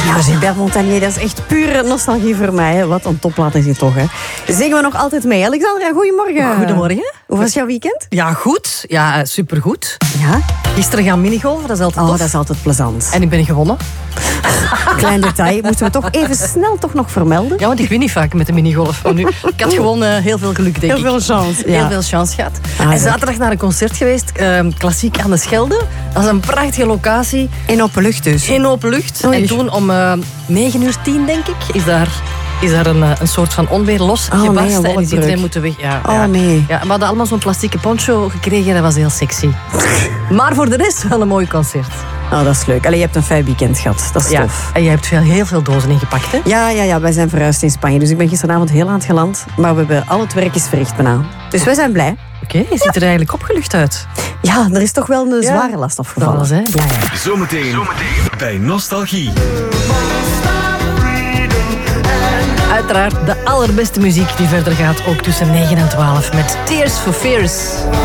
Ja, Gilbert Montagnier, dat is echt pure nostalgie voor mij. Hè. Wat een topplaat is het toch, hè. Zingen we nog altijd mee. Alexandra, goedemorgen. Goedemorgen. Hoe was jouw weekend? Ja, goed. Ja, supergoed. Ja? Gisteren gaan minigolven, dat is altijd tof. Dat is altijd plezant. En ik ben gewonnen. Klein detail, moeten we toch even snel nog vermelden? Ja, want ik win niet vaak met de minigolf. Maar nu, ik had gewoon heel veel geluk, denk ik. Heel veel chance. Ja. Heel veel chance gehad. Ah, en zaterdag naar een concert geweest, klassiek aan de Schelde. Dat is een prachtige locatie. In open lucht dus. In open lucht. Oei. En toen om 9:10, denk ik, is daar een soort van onweer losgebarsten. nee, een en is wolkbreuk. iedereen moeten weg. Ja, nee. Ja, we hadden allemaal zo'n plastieke poncho gekregen. Dat was heel sexy. Maar voor de rest wel een mooi concert. Oh, dat is leuk. Allee, je hebt een fijn weekend gehad. Dat is tof. En je hebt heel veel dozen ingepakt, hè? Ja, wij zijn verhuisd in Spanje. Dus ik ben gisteravond heel laat geland. Maar we hebben al het werk is verricht bijna. Dus wij zijn blij. Oké, je ziet er eigenlijk opgelucht uit. Ja, er is toch wel een zware last afgevallen. Dat was, hè? Ja. Zometeen bij Nostalgie. Uiteraard de allerbeste muziek die verder gaat, ook tussen 9 en 12 met Tears for Fears.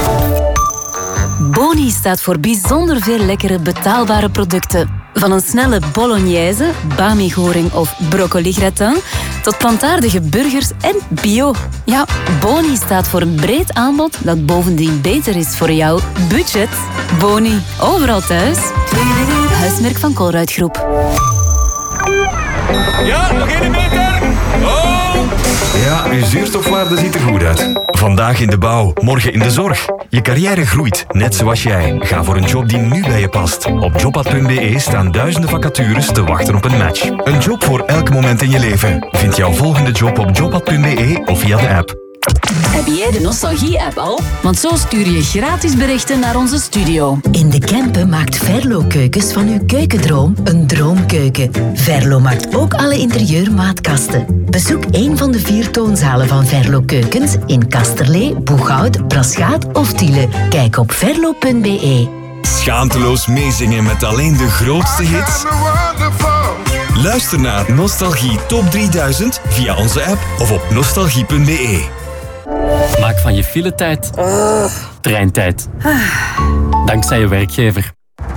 Boni staat voor bijzonder veel lekkere betaalbare producten. Van een snelle bolognese, bami-goring of broccoli-gratin tot plantaardige burgers en bio. Ja, Boni staat voor een breed aanbod dat bovendien beter is voor jouw budget. Boni, overal thuis. Huismerk van Colruyt Groep. Ja, nog 1 meter. Oh! Ja, uw zuurstofwaarde ziet er goed uit. Vandaag in de bouw, morgen in de zorg. Je carrière groeit, net zoals jij. Ga voor een job die nu bij je past. Op jobpad.be staan duizenden vacatures te wachten op een match. Een job voor elk moment in je leven. Vind jouw volgende job op jobpad.be of via de app. Heb jij de Nostalgie-app al? Want zo stuur je gratis berichten naar onze studio. In de Kempen maakt Verlo Keukens van uw keukendroom een droomkeuken. Verlo maakt ook alle interieurmaatkasten. Bezoek een van de 4 toonzalen van Verlo Keukens in Kasterlee, Boeghout, Braschaat of Tiele. Kijk op verlo.be. Schaamteloos meezingen met alleen de grootste hits? Luister naar Nostalgie Top 3000 via onze app of op nostalgie.be. Maak van je filetijd treintijd. Dankzij je werkgever.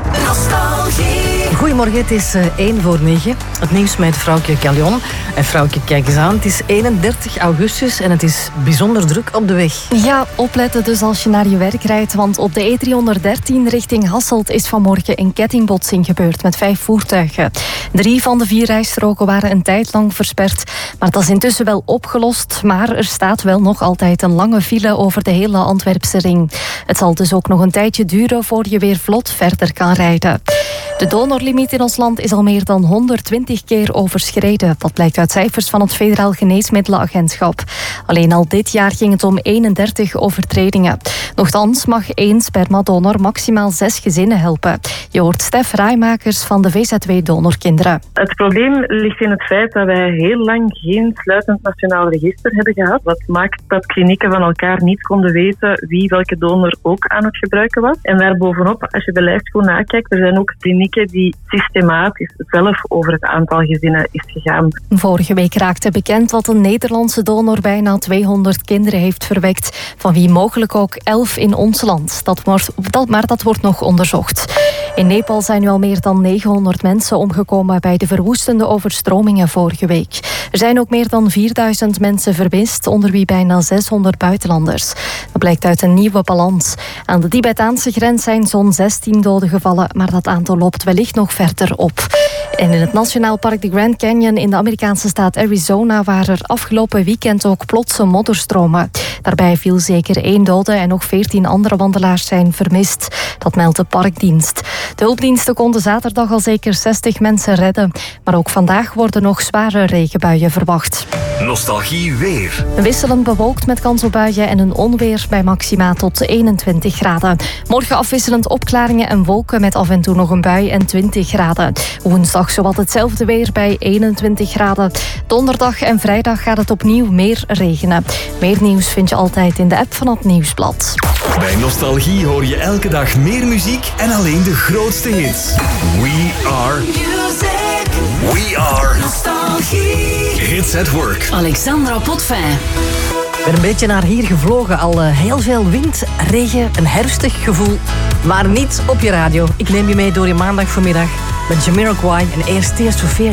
Goedemorgen, het is 8:45. Het nieuws met vrouwtje Callion. En vrouwtje, kijk eens aan. Het is 31 augustus en het is bijzonder druk op de weg. Ja, opletten dus als je naar je werk rijdt. Want op de E313 richting Hasselt is vanmorgen een kettingbotsing gebeurd met 5 voertuigen. 3 van de 4 rijstroken waren een tijd lang versperd. Maar dat is intussen wel opgelost. Maar er staat wel nog altijd een lange file over de hele Antwerpse ring. Het zal dus ook nog een tijdje duren voor je weer vlot verder kan rijden. De donorlimiet in ons land is al meer dan 120 keer overschreden. Dat blijkt uit cijfers van het Federaal Geneesmiddelenagentschap. Alleen al dit jaar ging het om 31 overtredingen. Nochtans mag 1 spermadonor maximaal 6 gezinnen helpen. Je hoort Stef Raaimakers van de VZW Donorkinderen. Het probleem ligt in het feit dat wij heel lang geen sluitend nationaal register hebben gehad. Wat maakt dat klinieken van elkaar niet konden weten wie welke donor ook aan het gebruiken was. En daarbovenop, als je de lijst goed nakijkt, er zijn ook klinieken die systematisch zelf over het aantal gezinnen is gegaan. Vorige week raakte bekend dat een Nederlandse donor bijna 200 kinderen heeft verwekt, van wie mogelijk ook 11 in ons land. Maar dat wordt nog onderzocht. In Nepal zijn nu al meer dan 900 mensen omgekomen bij de verwoestende overstromingen vorige week. Er zijn ook meer dan 4000 mensen vermist, onder wie bijna 600 buitenlanders. Dat blijkt uit een nieuwe balans. Aan de Tibetaanse grens zijn zo'n 16 doden gevallen, maar dat aantal loopt wellicht nog verder op. En in het Nationaal Park de Grand Canyon in de Amerikaanse staat Arizona waren er afgelopen weekend ook plotse modderstromen. Daarbij viel zeker 1 dode en nog 14 andere wandelaars zijn vermist. Dat meldt de parkdienst. De hulpdiensten konden zaterdag al zeker 60 mensen redden. Maar ook vandaag worden nog zware regenbuien verwacht. Nostalgie weer. Wisselend bewolkt met kans op buien en een onweer bij maxima tot 21 graden. Morgen afwisselend opklaringen en wolken met af en toe nog een bui en 20 graden. Woensdag zowat hetzelfde weer bij 21 graden. Donderdag en vrijdag gaat het opnieuw meer regenen. Meer nieuws vind je altijd in de app van het Nieuwsblad. Bij Nostalgie hoor je elke dag meer muziek en alleen de grootste hits. We are music. We are Nostalgie. Hits at work. Alexandra Potvin. Ik ben een beetje naar hier gevlogen. Al heel veel wind, regen, een herfstig gevoel. Maar niet op je radio. Ik neem je mee door je maandag vanmiddag met Jamiroquai en eerst Tears for Fears.